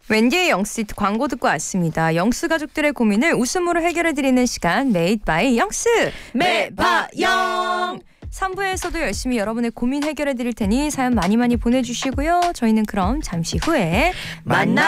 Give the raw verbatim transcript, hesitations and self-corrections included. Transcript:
웬디의 영스 광고 듣고 왔습니다. 영스 가족들의 고민을 웃음으로 해결해드리는 시간 메이드 바이 영스 매바영. 삼 부에서도 열심히 여러분의 고민 해결해드릴 테니 사연 많이 많이 보내주시고요. 저희는 그럼 잠시 후에 만나